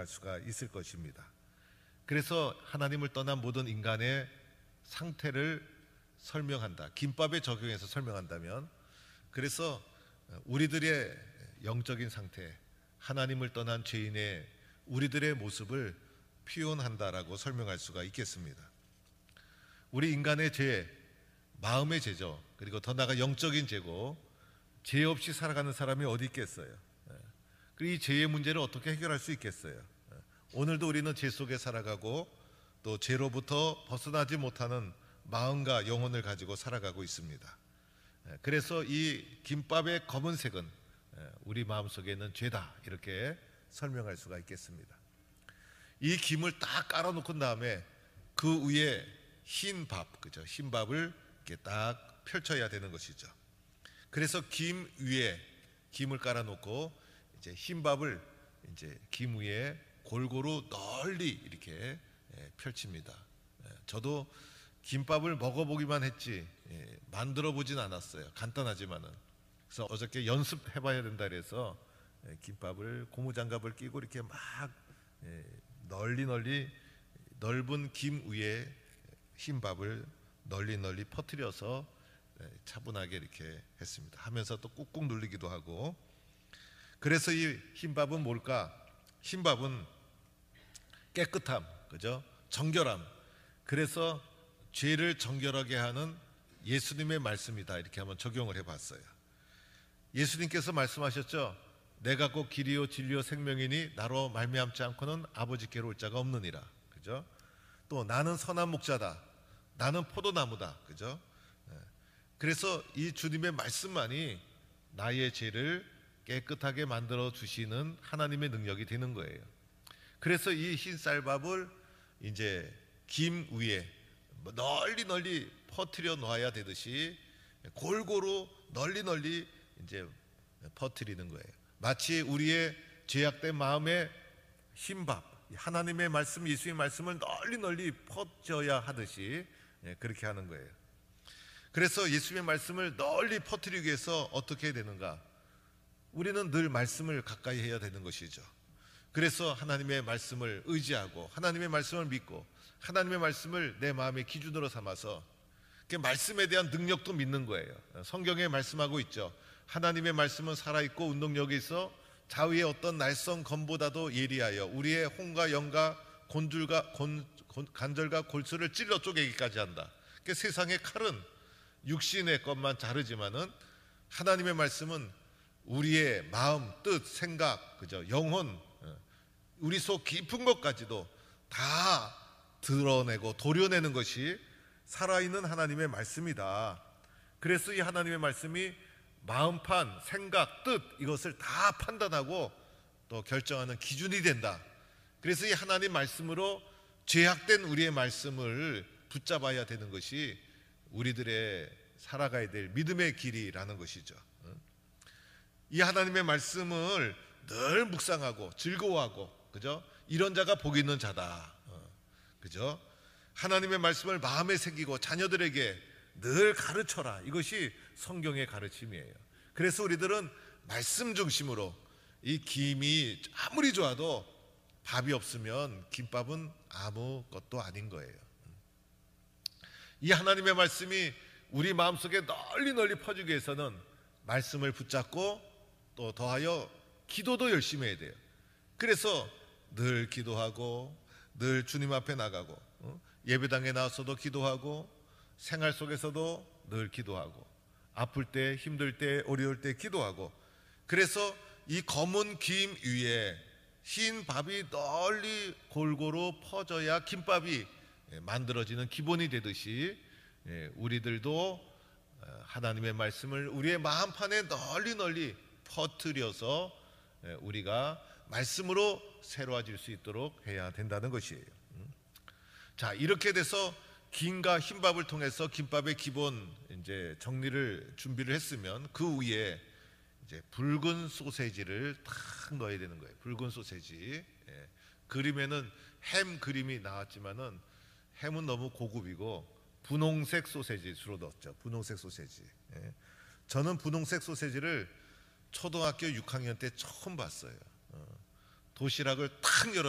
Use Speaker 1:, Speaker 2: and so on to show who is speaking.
Speaker 1: 설명할 수가 있을 것입니다. 그래서 하나님을 떠난 모든 인간의 상태를 설명한다. 김밥에 적용해서 설명한다면, 그래서 우리들의 영적인 상태, 하나님을 떠난 죄인의 우리들의 모습을 표현한다라고 설명할 수가 있겠습니다. 우리 인간의 죄, 마음의 죄죠. 그리고 더 나아가 영적인 죄고, 죄 없이 살아가는 사람이 어디 있겠어요. 그리고 이 죄의 문제를 어떻게 해결할 수 있겠어요. 오늘도 우리는 죄 속에 살아가고 또 죄로부터 벗어나지 못하는 마음과 영혼을 가지고 살아가고 있습니다. 그래서 이 김밥의 검은색은 우리 마음속에 있는 죄다, 이렇게 설명할 수가 있겠습니다. 이 김을 딱 깔아놓은 다음에 그 위에 흰 밥, 그죠? 흰 밥을 이렇게 딱 펼쳐야 되는 것이죠. 그래서 김 위에 김을 깔아놓고 이제 흰 밥을 이제 김 위에 골고루 널리 이렇게 펼칩니다. 저도 김밥을 먹어보기만 했지 만들어 보진 않았어요. 간단하지만은. 그래서 어저께 연습해봐야 된다 그래서 김밥을 고무장갑을 끼고 이렇게 막 널리 넓은 김 위에 흰 밥을 널리 퍼뜨려서 차분하게 이렇게 했습니다. 하면서 또 꾹꾹 눌리기도 하고. 그래서 이 흰밥은 뭘까? 흰밥은 깨끗함, 그죠? 정결함. 그래서 죄를 정결하게 하는 예수님의 말씀이다, 이렇게 한번 적용을 해봤어요. 예수님께서 말씀하셨죠. 내가 곧 길이요 진리요 생명이니 나로 말미암지 않고는 아버지께로 올 자가 없느니라, 그죠? 또 나는 선한 목자다, 나는 포도나무다, 그죠? 그래서 이 주님의 말씀만이 나의 죄를 깨끗하게 만들어 주시는 하나님의 능력이 되는 거예요. 그래서 이 흰 쌀밥을 이제 김 위에 널리 퍼뜨려 놓아야 되듯이 골고루 널리 이제 퍼뜨리는 거예요. 마치 우리의 죄악된 마음에 흰 밥, 하나님의 말씀, 예수의 말씀을 널리 퍼져야 하듯이 그렇게 하는 거예요. 그래서 예수의 말씀을 널리 퍼뜨리기 위해서 어떻게 해야 되는가? 우리는 늘 말씀을 가까이 해야 되는 것이죠. 그래서 하나님의 말씀을 의지하고 하나님의 말씀을 믿고 하나님의 말씀을 내 마음의 기준으로 삼아서 그 말씀에 대한 능력도 믿는 거예요. 성경에 말씀하고 있죠. 하나님의 말씀은 살아있고 운동력이 있어 자위의 어떤 날성 검보다도 예리하여 우리의 혼과 영과 관절과 골수를 찔러 쪼개기까지 한다. 그러니까 세상의 칼은 육신의 것만 자르지만은 하나님의 말씀은 우리의 마음, 뜻, 생각, 그죠? 영혼, 우리 속 깊은 것까지도 다 드러내고 도려내는 것이 살아있는 하나님의 말씀이다. 그래서 이 하나님의 말씀이 마음판, 생각, 뜻, 이것을 다 판단하고 또 결정하는 기준이 된다. 그래서 이 하나님 말씀으로 죄악된 우리의 말씀을 붙잡아야 되는 것이 우리들의 살아가야 될 믿음의 길이라는 것이죠. 이 하나님의 말씀을 늘 묵상하고 즐거워하고, 그죠? 이런 자가 복 있는 자다. 그죠? 하나님의 말씀을 마음에 새기고 자녀들에게 늘 가르쳐라. 이것이 성경의 가르침이에요. 그래서 우리들은 말씀 중심으로, 이 김이 아무리 좋아도 밥이 없으면 김밥은 아무것도 아닌 거예요. 이 하나님의 말씀이 우리 마음속에 널리 퍼지기 위해서는 말씀을 붙잡고 또 더하여 기도도 열심히 해야 돼요. 그래서 늘 기도하고 늘 주님 앞에 나가고 예배당에 나와서도 기도하고 생활 속에서도 늘 기도하고 아플 때, 힘들 때, 어려울 때 기도하고, 그래서 이 검은 김 위에 흰 밥이 널리 골고루 퍼져야 김밥이 만들어지는 기본이 되듯이 우리들도 하나님의 말씀을 우리의 마음판에 널리 퍼뜨려서 우리가 말씀으로 새로워질 수 있도록 해야 된다는 것이에요. 자, 이렇게 돼서 김과 흰밥을 통해서 김밥의 기본 이제 정리를 준비를 했으면 그 위에 이제 붉은 소세지를 탁 넣어야 되는 거예요. 붉은 소세지. 그림에는 햄 그림이 나왔지만은 햄은 너무 고급이고 분홍색 소세지 주로 넣었죠. 분홍색 소세지. 저는 분홍색 소세지를 초등학교 6학년 때 처음 봤어요. 도시락을 탁 열어